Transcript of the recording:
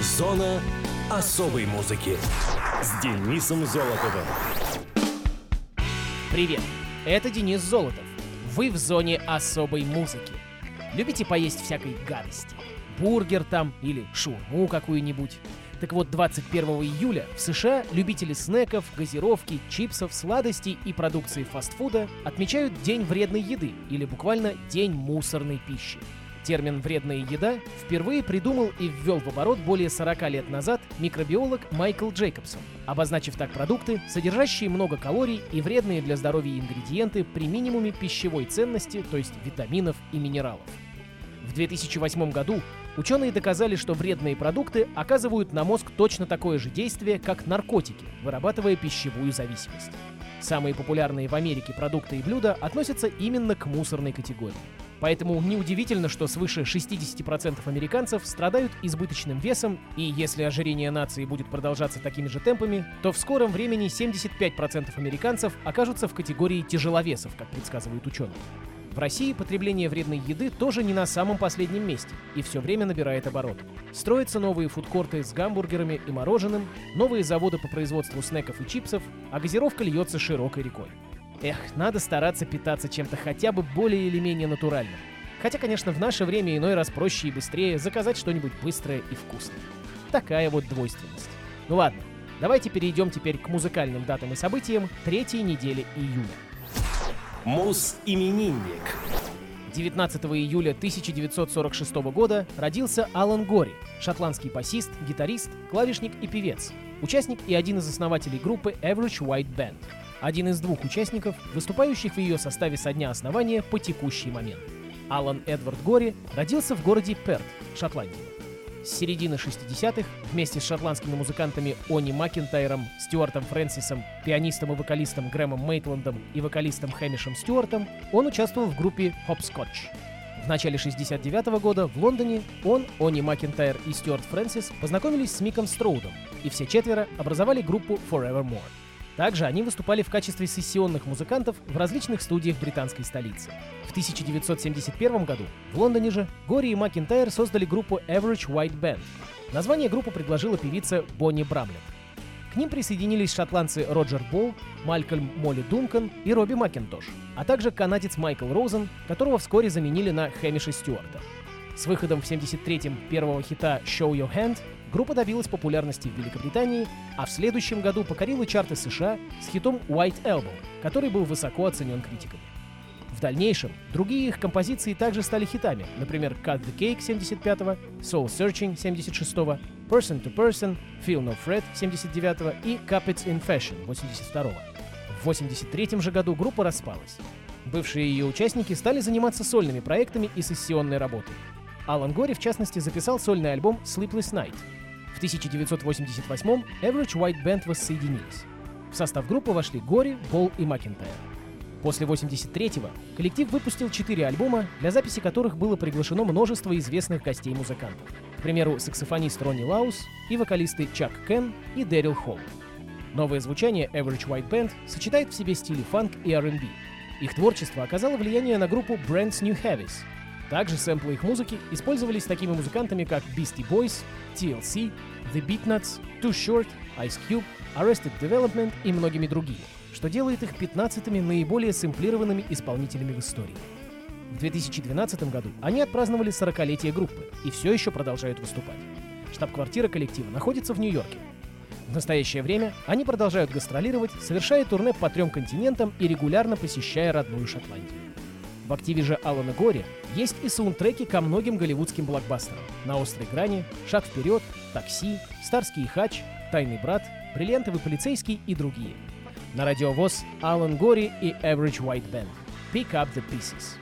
Зона особой музыки с Денисом Золотовым. Привет, это Денис Золотов. Вы в зоне особой музыки. Любите поесть всякой гадости? Бургер там или шаурму какую-нибудь? Так вот, 21 июля в США любители снеков, газировки, чипсов, сладостей и продукции фастфуда отмечают День вредной еды, или буквально День мусорной пищи. Термин «вредная еда» впервые придумал и ввел в оборот более 40 лет назад микробиолог Майкл Джейкобсон, обозначив так продукты, содержащие много калорий и вредные для здоровья ингредиенты при минимуме пищевой ценности, то есть витаминов и минералов. В 2008 году ученые доказали, что вредные продукты оказывают на мозг точно такое же действие, как наркотики, вырабатывая пищевую зависимость. Самые популярные в Америке продукты и блюда относятся именно к мусорной категории. Поэтому неудивительно, что свыше 60% американцев страдают избыточным весом, и если ожирение нации будет продолжаться такими же темпами, то в скором времени 75% американцев окажутся в категории тяжеловесов, как предсказывают ученые. В России потребление вредной еды тоже не на самом последнем месте и все время набирает обороты. Строятся новые фудкорты с гамбургерами и мороженым, новые заводы по производству снеков и чипсов, а газировка льется широкой рекой. Эх, надо стараться питаться чем-то хотя бы более или менее натуральным. Хотя, конечно, в наше время иной раз проще и быстрее заказать что-нибудь быстрое и вкусное. Такая вот двойственность. Ну ладно, давайте перейдем теперь к музыкальным датам и событиям третьей недели июля. Мус-именинник. 19 июля 1946 года родился Алан Гори, шотландский басист, гитарист, клавишник и певец, участник и один из основателей группы Average White Band, один из двух участников, выступающих в ее составе со дня основания по текущий момент. Алан Эдвард Гори родился в городе Перт, Шотландия. С середины 60-х вместе с шотландскими музыкантами Они Макентайром, Стюартом Фрэнсисом, пианистом и вокалистом Грэмом Мейтландом и вокалистом Хэмишем Стюартом он участвовал в группе Hopscotch. В начале 69 года в Лондоне он, Они Макентайр и Стюарт Фрэнсис познакомились с Миком Строудом, и все четверо образовали группу Forevermore. Также они выступали в качестве сессионных музыкантов в различных студиях британской столицы. В 1971 году в Лондоне же Гори и Макентайр создали группу Average White Band. Название группы предложила певица Бонни Брамлет. К ним присоединились шотландцы Роджер Болл, Малькольм Молли Дункан и Робби Макинтош, а также канадец Майкл Роузен, которого вскоре заменили на Хэмиша Стюарта. С выходом в 1973-м первого хита «Show Your Hand» группа добилась популярности в Великобритании, а в следующем году покорила чарты США с хитом «White Album», который был высоко оценен критиками. В дальнейшем другие их композиции также стали хитами, например, «Cut the Cake» 75-го, «Soul Searching» 76-го, «Person to Person», «Feel No Fret» 79-го и «Carpets in Fashion» 82-го. В 83-м же году группа распалась. Бывшие ее участники стали заниматься сольными проектами и сессионной работой. Алан Гори, в частности, записал сольный альбом «Sleepless Night». В 1988-м Average White Band воссоединились. В состав группы вошли Гори, Болл и Макентайр. После 1983-го коллектив выпустил 4 альбома, для записи которых было приглашено множество известных гостей-музыкантов. К примеру, саксофонист Ронни Лаус и вокалисты Чак Кен и Дэрил Холл. Новое звучание Average White Band сочетает в себе стили фанк и R&B. Их творчество оказало влияние на группу Brand's New Heavies. Также сэмплы их музыки использовались такими музыкантами, как Beastie Boys, TLC, The Beatnuts, Too Short, Ice Cube, Arrested Development и многими другими, что делает их 15-ми наиболее сэмплированными исполнителями в истории. В 2012 году они отпраздновали 40-летие группы и все еще продолжают выступать. Штаб-квартира коллектива находится в Нью-Йорке. В настоящее время они продолжают гастролировать, совершая турне по 3 континентам и регулярно посещая родную Шотландию. В активе же Алана Гори есть и саундтреки ко многим голливудским блокбастерам: «На острой грани», «Шаг вперед», «Такси», «Старский хач», «Тайный брат», «Бриллиантовый полицейский» и другие. На радио ВОС Алан Гори и Average White Band. Pick up the pieces.